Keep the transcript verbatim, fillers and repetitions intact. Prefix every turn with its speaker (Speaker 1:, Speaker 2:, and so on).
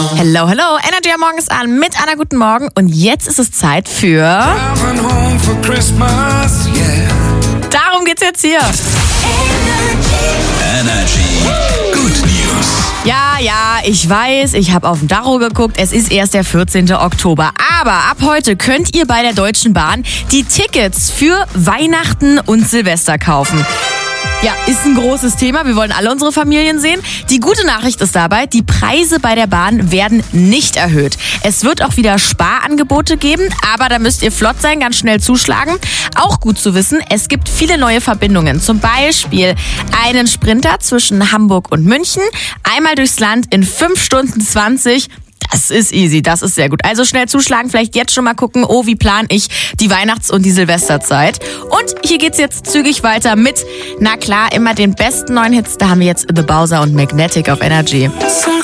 Speaker 1: Hello, hello, Energy am Morgen ist an mit Anna, guten Morgen. Und jetzt ist es Zeit für... Darum geht's jetzt hier.
Speaker 2: Energy Good News.
Speaker 1: Ja, ja, ich weiß, ich habe auf den Tacho geguckt, es ist erst der vierzehnten Oktober. Aber ab heute könnt ihr bei der Deutschen Bahn die Tickets für Weihnachten und Silvester kaufen. Ja, ist ein großes Thema. Wir wollen alle unsere Familien sehen. Die gute Nachricht ist dabei, die Preise bei der Bahn werden nicht erhöht. Es wird auch wieder Sparangebote geben, aber da müsst ihr flott sein, ganz schnell zuschlagen. Auch gut zu wissen, es gibt viele neue Verbindungen. Zum Beispiel einen Sprinter zwischen Hamburg und München, einmal durchs Land in fünf Stunden zwanzig. Das ist easy, das ist sehr gut. Also schnell zuschlagen, vielleicht jetzt schon mal gucken, oh, wie plan ich die Weihnachts- und die Silvesterzeit. Und hier geht's jetzt zügig weiter mit, na klar, immer den besten neuen Hits. Da haben wir jetzt The Bowser und Magnetic auf Energy.